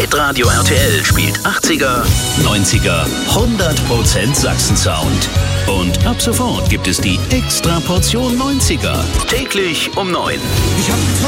Hitradio RTL spielt 80er, 90er, 100% Sachsen-Sound. Und ab sofort gibt es die Extra-Portion 90er. Täglich um 9. Ich hab